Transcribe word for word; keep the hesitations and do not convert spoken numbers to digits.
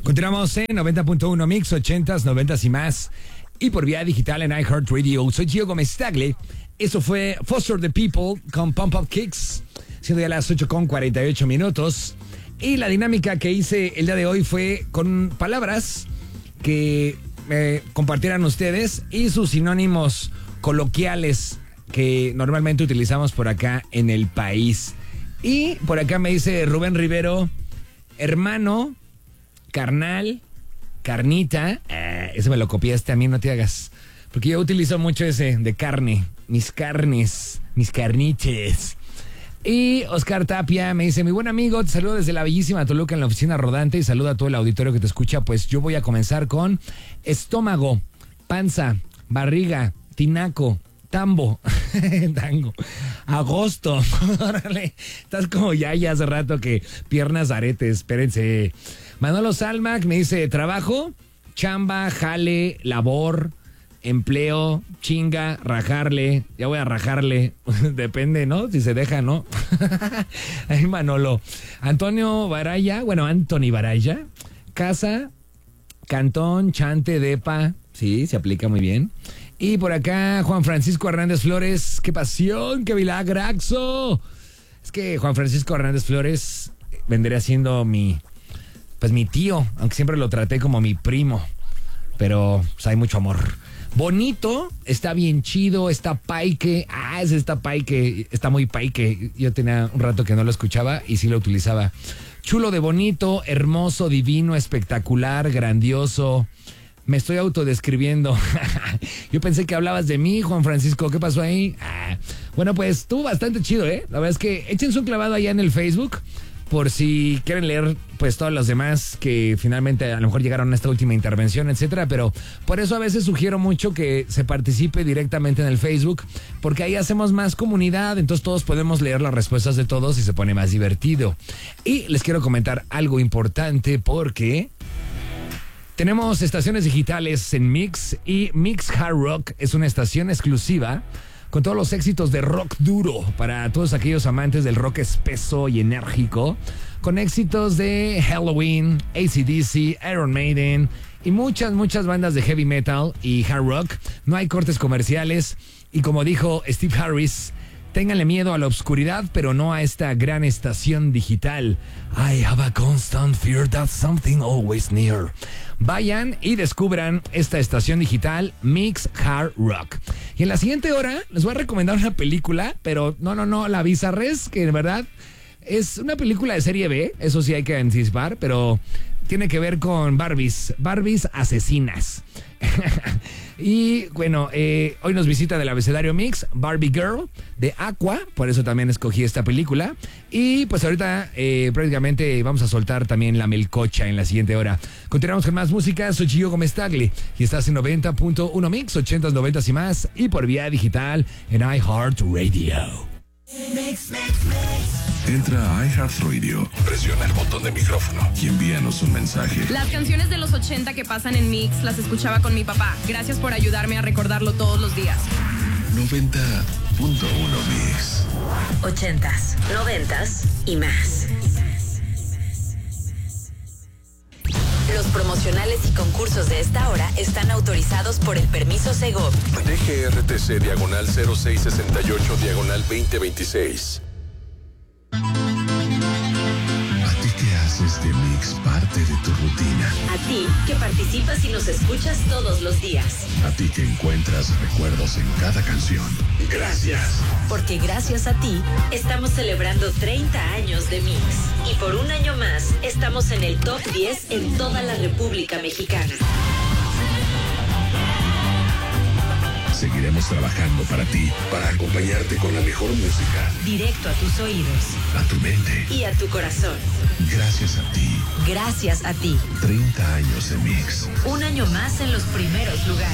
Continuamos en noventa punto uno Mix, ochentas, noventas y más. Y por vía digital en iHeartRadio. Soy Gio Gómez Tagle. Eso fue Foster the People con Pump Up Kicks. Siendo ya las ocho con cuarenta y ocho minutos. Y la dinámica que hice el día de hoy fue con palabras que me compartieran ustedes y sus sinónimos coloquiales que normalmente utilizamos por acá en el país. Y por acá me dice Rubén Rivero, hermano, carnal, carnita. Ah, ese me lo copiaste a mí, no te hagas. Porque yo utilizo mucho ese de carne. Mis carnes, mis carniches. Y Oscar Tapia me dice, mi buen amigo, te saludo desde la bellísima Toluca en la oficina rodante y saluda a todo el auditorio que te escucha. Pues yo voy a comenzar con estómago, panza, barriga, tinaco, tambo, tango, agosto. Órale, estás como ya, ya hace rato que piernas aretes, espérense. Manolo Salmac me dice, trabajo, chamba, jale, labor, empleo, chinga, rajarle. Ya voy a rajarle. Depende, ¿no? Si se deja, ¿no? Ay, Manolo. Antonio Baraya, bueno, Anthony Baraya. Casa, cantón, chante, depa. Sí, se aplica muy bien. Y por acá, Juan Francisco Hernández Flores. ¡Qué pasión! ¡Qué milagraxo! Es que Juan Francisco Hernández Flores vendría siendo mi... Pues mi tío, aunque siempre lo traté como mi primo. Pero pues, hay mucho amor. Bonito, está bien chido, está paique. Ah, ese está paique, está muy paique. Yo tenía un rato que no lo escuchaba y sí lo utilizaba. Chulo de bonito, hermoso, divino, espectacular, grandioso. Me estoy autodescribiendo. Yo pensé que hablabas de mí, Juan Francisco. ¿Qué pasó ahí? Ah, bueno, pues estuvo bastante chido, ¿eh? La verdad es que échense un clavado allá en el Facebook. Por si quieren leer, pues, todos los demás que finalmente a lo mejor llegaron a esta última intervención, etcétera. Pero por eso a veces sugiero mucho que se participe directamente en el Facebook, porque ahí hacemos más comunidad, entonces todos podemos leer las respuestas de todos y se pone más divertido. Y les quiero comentar algo importante porque tenemos estaciones digitales en Mix y Mix Hard Rock es una estación exclusiva con todos los éxitos de rock duro para todos aquellos amantes del rock espeso y enérgico, con éxitos de Halloween, A C D C, Iron Maiden y muchas, muchas bandas de heavy metal y hard rock. No hay cortes comerciales y como dijo Steve Harris, ténganle miedo a la oscuridad, pero no a esta gran estación digital. I have a constant fear that something always near. Vayan y descubran esta estación digital Mix Hard Rock. Y en la siguiente hora les voy a recomendar una película, pero no, no, no, la Bizarrez, que de verdad es una película de serie B, eso sí hay que anticipar, pero tiene que ver con Barbies, Barbies asesinas. Y bueno, eh, hoy nos visita del abecedario Mix Barbie Girl de Aqua, por eso también escogí esta película. Y pues ahorita eh, prácticamente vamos a soltar también la melcocha en la siguiente hora. Continuamos con más música, soy Gio Gómez Tagle y estás en noventa punto uno Mix, ochentas, noventas y más, y por vía digital en iHeartRadio. Mix, mix, mix. Entra a iHeartRadio, presiona el botón de micrófono y envíanos un mensaje. Las canciones de los ochenta que pasan en Mix las escuchaba con mi papá. Gracias por ayudarme a recordarlo todos los días. noventa punto uno Mix. Ochentas, noventas y más. Los promocionales y concursos de esta hora están autorizados por el permiso Segov. D G R T C diagonal cero seis sesenta y ocho diagonal veinte veintiséis. ¿A ti qué haces de Mix parte de tu rutina? A ti que participas y nos escuchas todos los días. A ti que encuentras recuerdos en cada canción. Gracias. Porque gracias a ti estamos celebrando treinta años de Mix. Y por un año más estamos en el top diez en toda la República Mexicana. Seguiremos trabajando para ti, para acompañarte con la mejor música. Directo a tus oídos. A tu mente. Y a tu corazón. Gracias a ti. Gracias a ti. treinta años de Mix. Un año más en los primeros lugares.